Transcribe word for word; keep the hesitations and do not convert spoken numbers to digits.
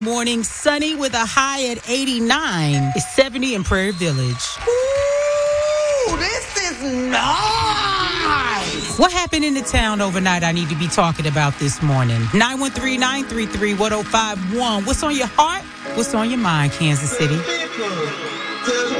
Morning, sunny with a high at eighty-nine. It's seventy in Prairie Village. Ooh, this is nice. What happened in the town overnight I need to be talking about this morning? nine one three, nine three three, one oh five one. What's on your heart? What's on your mind, Kansas City?